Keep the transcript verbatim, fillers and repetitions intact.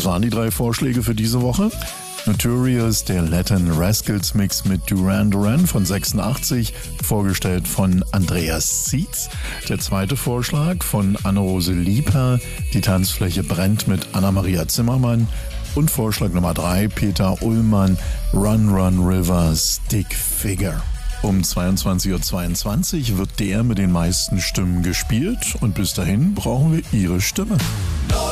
waren die drei Vorschläge für diese Woche. Notorious, der Latin Rascals Mix mit Duran Duran von sechsundachtzig, vorgestellt von Andreas Zietz. Der zweite Vorschlag von Anne-Rose Lieper, Die Tanzfläche brennt mit Anna-Maria Zimmermann. Und Vorschlag Nummer drei, Peter Ullmann, Run Run River, Stick Figure. Um zweiundzwanzig Uhr zweiundzwanzig wird der mit den meisten Stimmen gespielt und bis dahin brauchen wir Ihre Stimme.